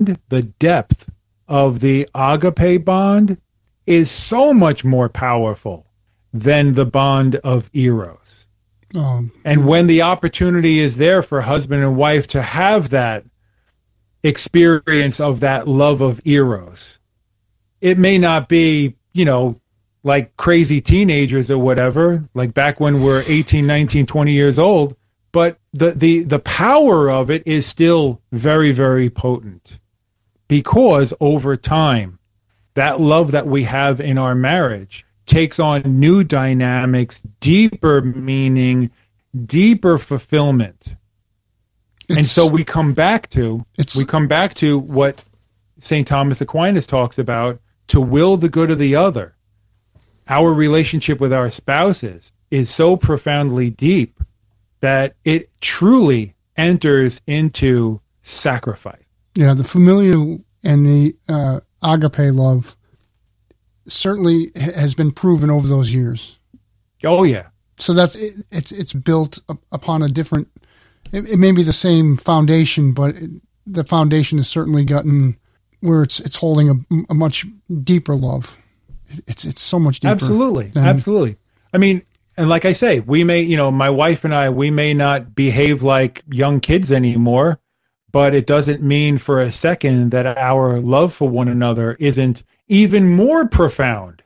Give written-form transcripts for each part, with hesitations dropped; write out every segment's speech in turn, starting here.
the depth of the agape bond is so much more powerful than the bond of eros. And when the opportunity is there for husband and wife to have that experience of that love of eros, it may not be, like crazy teenagers or whatever, like back when we're 18, 19, 20 years old, but the power of it is still very, very potent, because over time, that love that we have in our marriage takes on new dynamics, deeper meaning, deeper fulfillment. And so we come back to what St. Thomas Aquinas talks about, to will the good of the other. Our relationship with our spouses is so profoundly deep that it truly enters into sacrifice. Yeah, the familial and the agape love certainly has been proven over those years. Oh, yeah. So it's built upon a different, it may be the same foundation, but the foundation has certainly gotten where it's holding a much deeper love. It's so much deeper. Absolutely. I mean, and like I say, we may, my wife and I, we may not behave like young kids anymore, but it doesn't mean for a second that our love for one another isn't even more profound.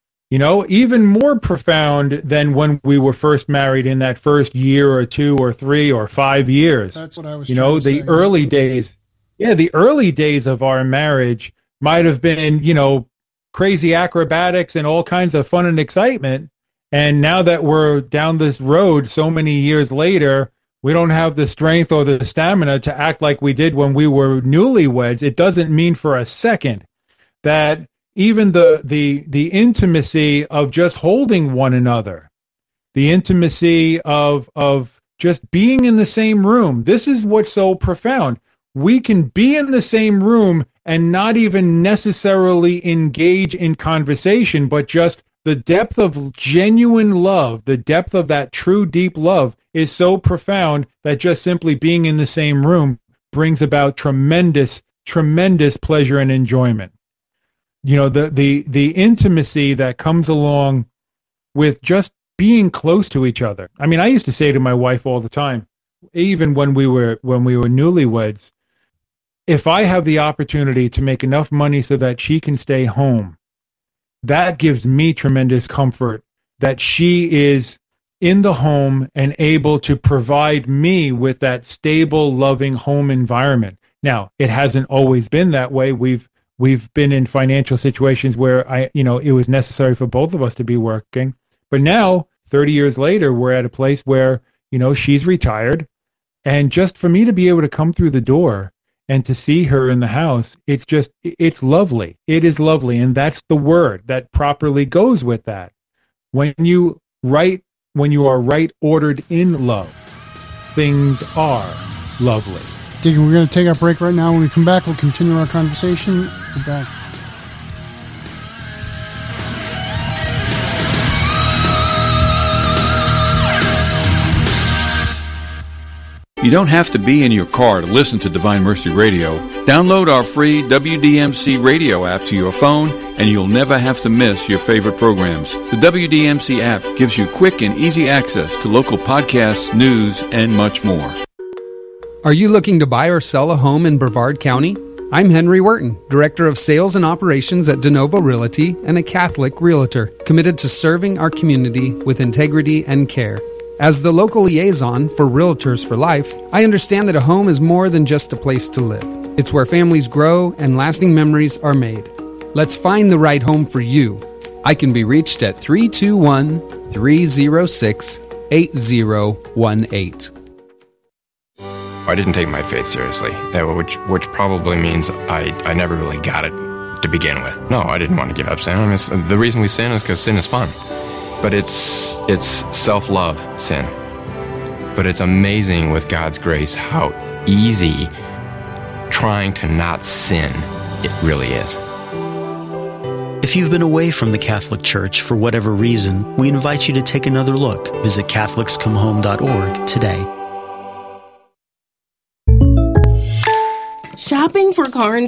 Even more profound than when we were first married in that first year or 2 or 3 or 5 years. That's what I was trying to say. Early days. Yeah, the early days of our marriage might have been, crazy acrobatics and all kinds of fun and excitement. And now that we're down this road so many years later, we don't have the strength or the stamina to act like we did when we were newlyweds. It doesn't mean for a second that even the intimacy of just holding one another, the intimacy of just being in the same room. This is what's so profound. We can be in the same room and not even necessarily engage in conversation, but just the depth of genuine love, the depth of that true deep love is so profound that just simply being in the same room brings about tremendous, tremendous pleasure and enjoyment. The intimacy that comes along with just being close to each other. I mean, I used to say to my wife all the time, even when we were newlyweds, if I have the opportunity to make enough money so that she can stay home, that gives me tremendous comfort that she is in the home and able to provide me with that stable, loving home environment. Now, it hasn't always been that way. We've been in financial situations where it was necessary for both of us to be working. But now, 30 years later, we're at a place where, she's retired. And just for me to be able to come through the door and to see her in the house, it's lovely. It is lovely. And that's the word that properly goes with that. When you are right ordered in love, things are lovely. Deacon, we're going to take our break right now. When we come back, we'll continue our conversation. We're back. You don't have to be in your car to listen to Divine Mercy Radio. Download our free WDMC radio app to your phone, and you'll never have to miss your favorite programs. The WDMC app gives you quick and easy access to local podcasts, news, and much more. Are you looking to buy or sell a home in Brevard County? I'm Henry Wharton, Director of Sales and Operations at DeNovo Realty and a Catholic Realtor, committed to serving our community with integrity and care. As the local liaison for Realtors for Life, I understand that a home is more than just a place to live. It's where families grow and lasting memories are made. Let's find the right home for you. I can be reached at 321-306-8018. I didn't take my faith seriously, which probably means I never really got it to begin with. No, I didn't want to give up sin. The reason we sin is because sin is fun. But it's self-love sin. But it's amazing with God's grace how easy trying to not sin it really is. If you've been away from the Catholic Church for whatever reason, we invite you to take another look. Visit CatholicsComeHome.org today. Shopping for car